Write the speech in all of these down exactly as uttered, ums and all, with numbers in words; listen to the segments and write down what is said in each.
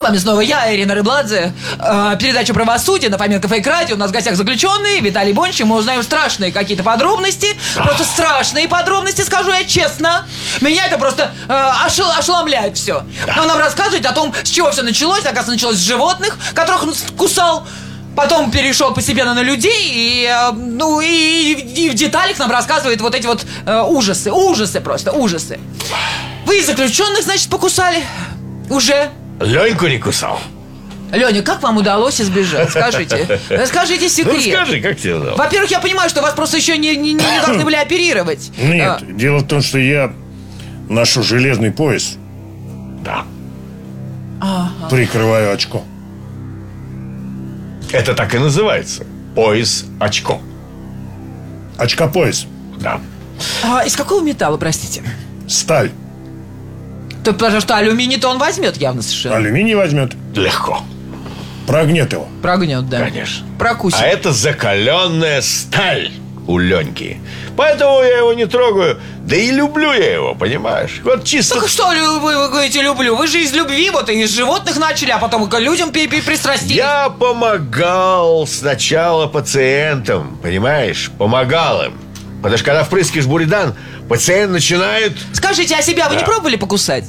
С вами снова я, Ирина Рыбладзе. э, Передача «Правосудие» на Фоменко Фейк Радио. У нас в гостях заключенный Виталий Бонч. Мы узнаем страшные какие-то подробности. Просто страшные подробности, скажу я честно. Меня это просто э, ошел, ошеломляет все. Он нам рассказывает о том, с чего все началось. Оказывается, началось с животных, которых он кусал. Потом перешел постепенно на людей. И, э, ну, и, и в деталях нам рассказывает вот эти вот э, ужасы. Ужасы просто, ужасы. Вы заключенных, значит, покусали? Уже? Леньку не кусал. Леня, как вам удалось избежать? Скажите. Скажите секрет. Ну скажи, как тебе удалось? Во-первых, я понимаю, что вас просто еще не, не, не должны были оперировать. Нет, а. дело в том, что я ношу железный пояс. Да. Ага. Прикрываю очко. Это так и называется. Пояс-очко. Очкопояс. Да. А из какого металла, простите? Сталь. То, потому что алюминий-то он возьмет явно совершенно. Алюминий возьмет. Легко. Прогнет его. Прогнет, да. Конечно. Прокусит. А это закаленная сталь у Леньки. Поэтому я его не трогаю. Да и люблю я его, понимаешь? Вот чисто... Так что вы, вы говорите «люблю»? Вы же из любви вот и из животных начали, а потом к людям при- при- пристрастились. Я помогал сначала пациентам, понимаешь? Помогал им. Потому что когда впрыскиваешь буридан, пациент начинает... Скажите, а себя вы Да. не пробовали покусать?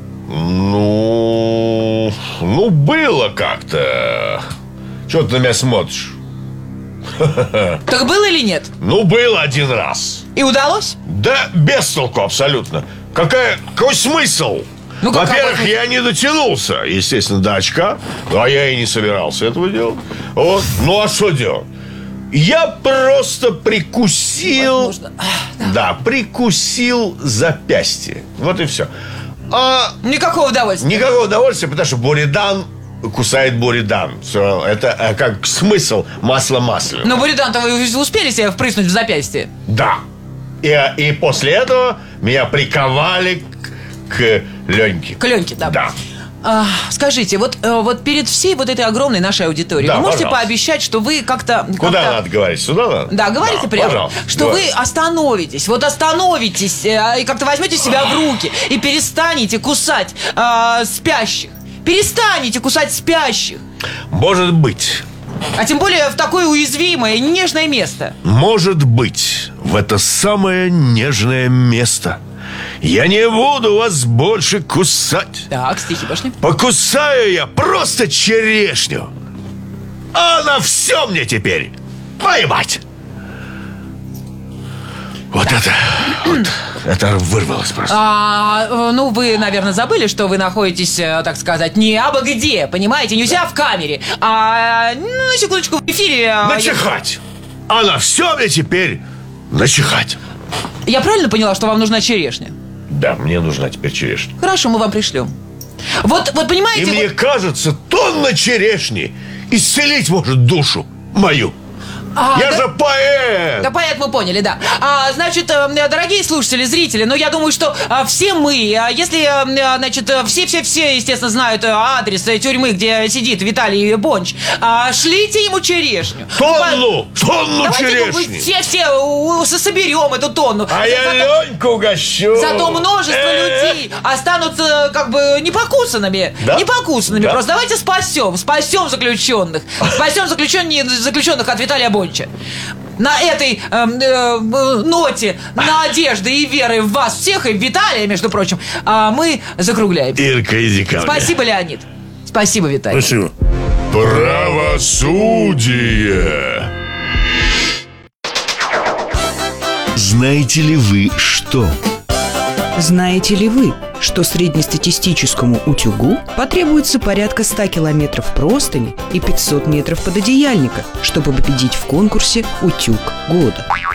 Ну... Ну, было как-то. Чего ты на меня смотришь? Так было или нет? Ну, было один раз. И удалось? Да без толку абсолютно. Какая, какой смысл? Ну, как- Во-первых, какой- я не дотянулся, естественно, до очка. А я и не собирался этого делать. Вот. Ну, а что делать? Я просто прикусил... Возможно. Да, прикусил запястье. Вот и все. А Никакого удовольствия. никакого удовольствия, потому что буридан кусает буридан. Все, это э, как смысл масла масляного. Но буридан-то вы успели себе впрыснуть в запястье? Да. И, и после этого меня приковали к, к Леньке. К Леньке, да. Да. А, скажите, вот, э, вот перед всей вот этой огромной нашей аудиторией Да, вы можете пожалуйста. пообещать, что вы как-то... Куда как-то- надо говорить? Сюда надо? Да, говорите Да, прямо, пожалуйста, что говори. вы остановитесь, вот остановитесь э, и как-то возьмете себя в руки и перестанете кусать э, спящих. Перестанете кусать спящих. Может быть. А тем более в такое уязвимое, нежное место. Может быть, в это самое нежное место я не буду вас больше кусать. Так, стихи пошли. Покусаю я просто черешню. А на все мне теперь поебать. Вот это, вот, это вырвалось просто. А, э, ну, вы, наверное, забыли, что вы находитесь, э, так сказать, не абы где, понимаете? Не у себя в камере, а, ну, на секундочку, в эфире. э, Начихать. А на все мне теперь начихать. Я, я правильно поняла, что вам нужна черешня? Да, мне нужна теперь черешня. Хорошо, мы вам пришлем. Вот, вот И понимаете... мне вот- кажется, тонна черешни исцелить может душу мою. А, Я да- же поэт. Да, понятно, мы поняли, да. А, значит, э, дорогие слушатели, зрители, ну, я думаю, что э, все мы, э, если, э, значит, э, все-все-все, естественно, знают э, адрес э, тюрьмы, где сидит Виталий Бонч, а, шлите ему черешню. Тонну, тонну Давайте мы черешни. все-все у- у- соберем эту тонну. А За- я зато- Леньку угощу. Зато множество Э, людей останутся как бы непокусанными. Да? Непокусанными. Да. Просто давайте спасем. Спасем заключенных. Спасем заключен- заключенных от Виталия Бонча. На этой э, э, ноте надежды и веры в вас всех, и в Виталия, между прочим, а мы закругляемся. Ирка, иди ко мне. Спасибо, Леонид. Спасибо, Виталий. Спасибо. Правосудие. Знаете ли вы что? Знаете ли вы, что среднестатистическому утюгу потребуется порядка ста километров простыни и пятьсот метров пододеяльника, чтобы победить в конкурсе «Утюг года»?